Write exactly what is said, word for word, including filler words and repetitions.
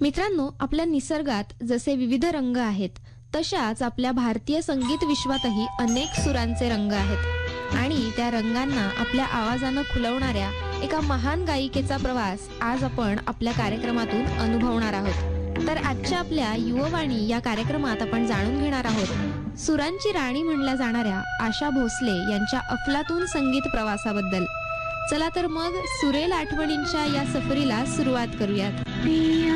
मित्रांनो, आपल्या निसर्गात जसे विविध रंग आहेत, तशाच आपल्या भारतीय संगीत विश्वातही अनेक सुरांचे रंग आहेत आणि त्या रंगांना आपल्या आवाजानं खुलवणाऱ्या एका महान गायिकेचा प्रवास आज आपण आपल्या कार्यक्रमातून अनुभवणार आहोत. तर आजच्या आपल्या युववाणी या कार्यक्रमात आपण जाणून घेणार आहोत सुरांची राणी म्हणल्या जाणाऱ्या आशा भोसले यांच्या अफलातून संगीत प्रवासाबद्दल. चला तर मग सुरेल आठवणींच्या या सफरीला सुरुवात करूयात.